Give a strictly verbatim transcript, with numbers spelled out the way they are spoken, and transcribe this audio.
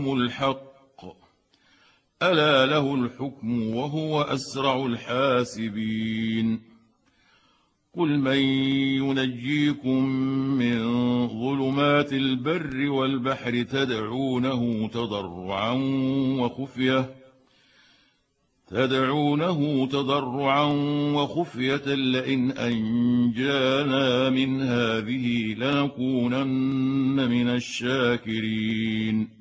الحق ألا له الحكم وهو أسرع الحاسبين قل من ينجيكم من ظلمات البر والبحر تدعونه تضرعا وخفية تدعونه تضرعا وخفية لئن أنجانا من هذه لنكونن من الشاكرين